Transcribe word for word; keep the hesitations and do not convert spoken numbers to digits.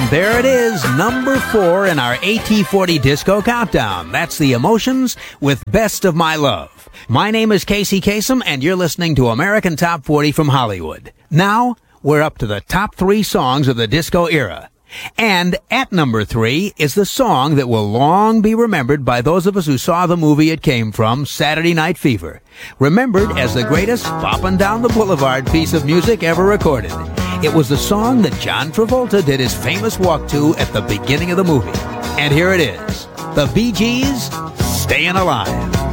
There it is, number four in our A T forty Disco Countdown. That's The Emotions with Best of My Love. My name is Casey Kasem, and you're listening to American Top forty from Hollywood. Now, we're up to the top three songs of the disco era. And at number three is the song that will long be remembered by those of us who saw the movie it came from, Saturday Night Fever. Remembered as the greatest boppin' down the boulevard piece of music ever recorded. It was the song that John Travolta did his famous walk to at the beginning of the movie. And here it is, the Bee Gees, Staying Alive.